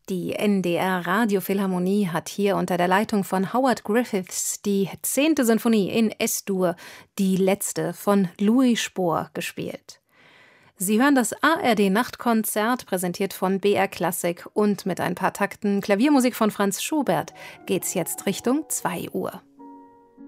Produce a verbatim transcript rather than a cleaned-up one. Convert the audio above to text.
Die N D R Radiophilharmonie hat hier unter der Leitung von Howard Griffiths die zehnte Sinfonie in S-Dur, die letzte von Louis Spohr, gespielt. Sie hören das A R D-Nachtkonzert, präsentiert von B R Klassik, und mit ein paar Takten Klaviermusik von Franz Schubert geht's jetzt Richtung zwei Uhr.